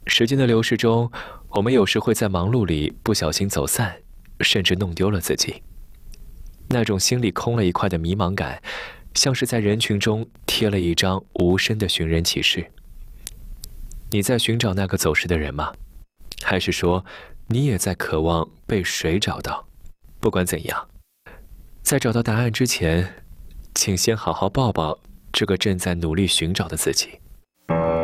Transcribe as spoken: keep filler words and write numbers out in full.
时间的流逝中，我们有时会在忙碌里不小心走散，甚至弄丢了自己。那种心里空了一块的迷茫感，像是在人群中贴了一张无声的寻人启事。你在寻找那个走失的人吗？还是说，你也在渴望被谁找到？不管怎样，在找到答案之前，请先好好抱抱这个正在努力寻找的自己。